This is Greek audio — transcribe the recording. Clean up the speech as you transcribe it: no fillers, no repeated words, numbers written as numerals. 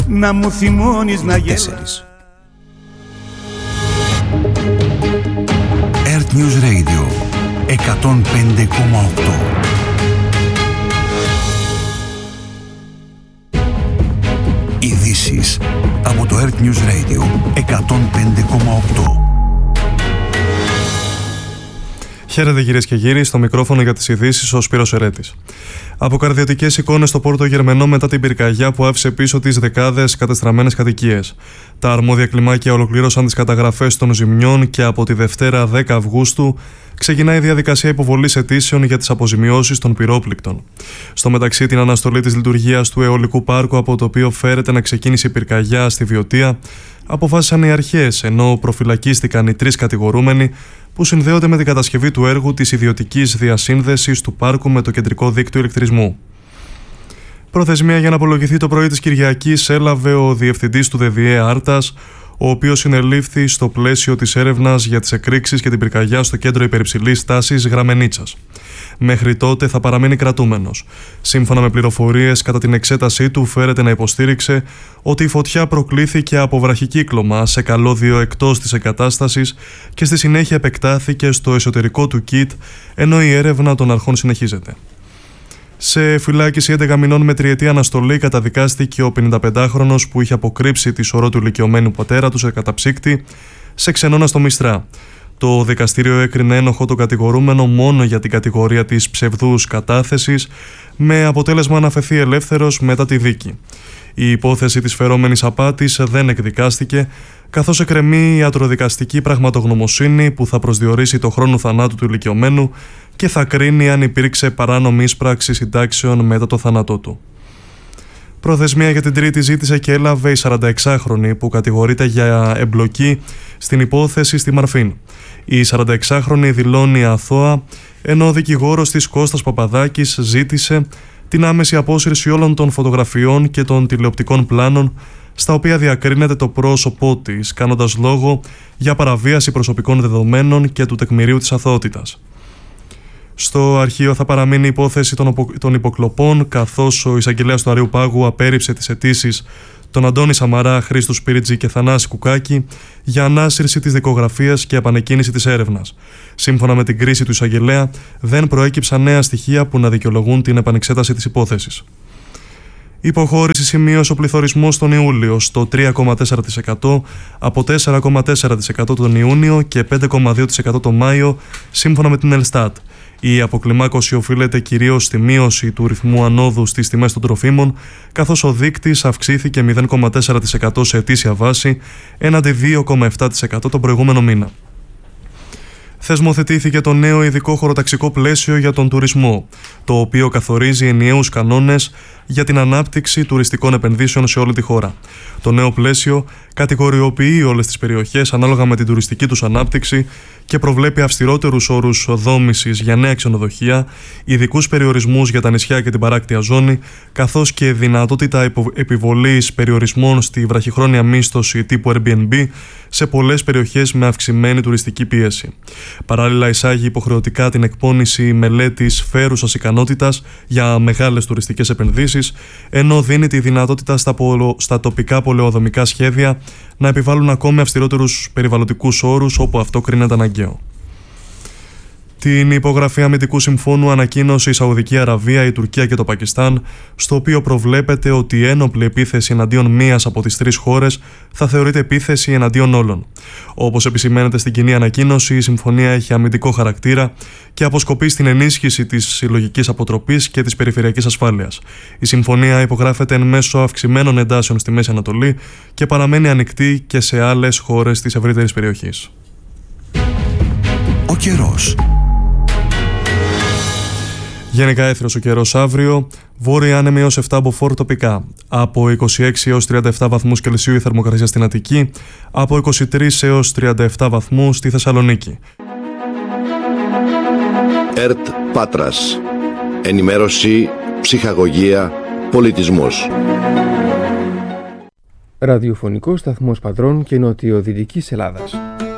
να μου θυμώνεις να γελάς. Earth News Radio 105,8. Ειδήσεις από το Earth News Radio 105,8. Χαίρετε κυρίες και κύριοι, στο μικρόφωνο για τις ειδήσεις ο Σπύρος Ερέτης. Αποκαρδιωτικές εικόνες στο Πόρτο Γερμενό μετά την πυρκαγιά που άφησε πίσω τις δεκάδες κατεστραμμένες κατοικίες. Τα αρμόδια κλιμάκια ολοκλήρωσαν τις καταγραφές των ζημιών και από τη Δευτέρα 10 Αυγούστου ξεκινάει η διαδικασία υποβολής αιτήσεων για τις αποζημιώσεις των πυρόπληκτων. Στο μεταξύ, την αναστολή της λειτουργίας του αιωλικού πάρκου, από το οποίο φέρεται να ξεκίνησε η πυρκαγιά στη Βιωτία, αποφάσισαν οι αρχές, ενώ προφυλακίστηκαν οι 3 κατηγορούμενοι που συνδέονται με την κατασκευή του έργου της ιδιωτικής διασύνδεσης του πάρκου με το κεντρικό δίκτυο ηλεκτρισμού. Προθεσμία για να απολογηθεί το πρωί της Κυριακής έλαβε ο διευθυντής του ΔΔΕ Άρτας, ο οποίος συνελήφθη στο πλαίσιο της έρευνας για τις εκρήξεις και την πυρκαγιά στο κέντρο υπερυψηλής τάσης Γραμμενίτσας. Μέχρι τότε θα παραμείνει κρατούμενος. Σύμφωνα με πληροφορίες, κατά την εξέτασή του φέρεται να υποστήριξε ότι η φωτιά προκλήθηκε από βραχικύκλωμα σε καλώδιο εκτός της εγκατάστασης και στη συνέχεια επεκτάθηκε στο εσωτερικό του κιτ, ενώ η έρευνα των αρχών συνεχίζεται. Σε φυλάκιση 11 μηνών με τριετή αναστολή καταδικάστηκε ο 55χρονος που είχε αποκρύψει τη σωρό του ηλικιωμένου πατέρα του σε καταψύκτη σε ξενώνα στο Μιστρά. Το δικαστήριο έκρινε ένοχο τον κατηγορούμενο μόνο για την κατηγορία της ψευδούς κατάθεσης, με αποτέλεσμα να αφαιθεί ελεύθερος μετά τη δίκη. Η υπόθεση της φερόμενης απάτης δεν εκδικάστηκε, καθώς εκκρεμεί η ιατροδικαστική πραγματογνωμοσύνη που θα προσδιορίσει το χρόνο θανάτου του ηλικιωμένου και θα κρίνει αν υπήρξε παράνομη ίσπραξη συντάξεων μετά το θάνατό του. Προθεσμία για την Τρίτη ζήτησε και έλαβε η 46χρονη που κατηγορείται για εμπλοκή στην υπόθεση στη Μαρφίν. Η 46χρονη δηλώνει αθώα, ενώ ο δικηγόρος της Κώστας Παπαδάκης ζήτησε την άμεση απόσυρση όλων των φωτογραφιών και των τηλεοπτικών πλάνων στα οποία διακρίνεται το πρόσωπό της, κάνοντας λόγο για παραβίαση προσωπικών δεδομένων και του τεκμηρίου της αθωότητας. Στο αρχείο θα παραμείνει η υπόθεση των υποκλοπών, καθώς ο εισαγγελέας του Αρείου Πάγου απέρριψε τις αιτήσεις των Αντώνη Σαμαρά, Χρήστου Σπυρίτζη και Θανάση Κουκάκη για ανάσυρση της δικογραφίας και επανεκκίνηση της έρευνας. Σύμφωνα με την κρίση του εισαγγελέα, δεν προέκυψαν νέα στοιχεία που να δικαιολογούν την επανεξέταση της υπόθεσης. Υποχώρηση σημείωσε ο πληθωρισμός τον Ιούλιο στο 3,4% από 4,4% τον Ιούνιο και 5,2% τον Μάιο, σύμφωνα με την Ελστάτ. Η αποκλιμάκωση οφείλεται κυρίως στη μείωση του ρυθμού ανόδου στις τιμές των τροφίμων, καθώς ο δείκτης αυξήθηκε 0,4% σε ετήσια βάση, έναντι 2,7% τον προηγούμενο μήνα. Θεσμοθετήθηκε το νέο ειδικό χωροταξικό πλαίσιο για τον τουρισμό, το οποίο καθορίζει ενιαίους κανόνες για την ανάπτυξη τουριστικών επενδύσεων σε όλη τη χώρα. Το νέο πλαίσιο κατηγοριοποιεί όλες τις περιοχές ανάλογα με την τουριστική τους ανάπτυξη και προβλέπει αυστηρότερους όρους δόμησης για νέα ξενοδοχεία, ειδικούς περιορισμούς για τα νησιά και την παράκτια ζώνη, καθώς και δυνατότητα επιβολής περιορισμών στη βραχυχρόνια μίσθωση τύπου Airbnb σε πολλές περιοχές με αυξημένη τουριστική πίεση. Παράλληλα, εισάγει υποχρεωτικά την εκπόνηση μελέτης φέρουσας ικανότητας για μεγάλες τουριστικές επενδύσεις, ενώ δίνει τη δυνατότητα στα τοπικά πολεοδομικά σχέδια να επιβάλλουν ακόμη αυστηρότερους περιβαλλοντικούς όρους όπου αυτό κρίνεται αναγκαίο. Την υπογραφή αμυντικού συμφώνου ανακοίνωσε η Σαουδική Αραβία, η Τουρκία και το Πακιστάν, στο οποίο προβλέπεται ότι η ένοπλη επίθεση εναντίον μίας από τις 3 χώρες θα θεωρείται επίθεση εναντίον όλων. Όπως επισημαίνεται στην κοινή ανακοίνωση, η συμφωνία έχει αμυντικό χαρακτήρα και αποσκοπεί στην ενίσχυση της συλλογικής αποτροπής και της περιφερειακής ασφάλειας. Η συμφωνία υπογράφεται εν μέσω αυξημένων εντάσεων στη Μέση Ανατολή και παραμένει ανοιχτή και σε άλλες χώρες της ευρύτερης περιοχής. Ο καιρός. Γενικά έθριος ο καιρός αύριο, βόρεια άνεμη έως 7 από φόρ τοπικά. Από 26 έως 37 βαθμούς Κελσίου η θερμοκρασία στην Αττική, από 23 έως 37 βαθμούς στη Θεσσαλονίκη. ΕΡΤ Πάτρας. Ενημέρωση, ψυχαγωγία, πολιτισμός. Ραδιοφωνικός σταθμός Πατρών και Νοτιοδυτικής Ελλάδας.